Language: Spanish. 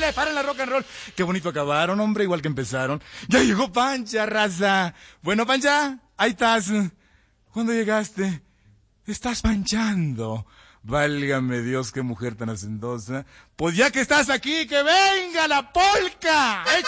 paren la rock and roll. Qué bonito acabaron, hombre, igual que empezaron. Ya llegó Pancha, raza. Bueno, Pancha, ahí estás. ¿Cuándo llegaste? Estás panchando. Válgame Dios, qué mujer tan hacendosa. Pues ya que estás aquí, que venga la polca.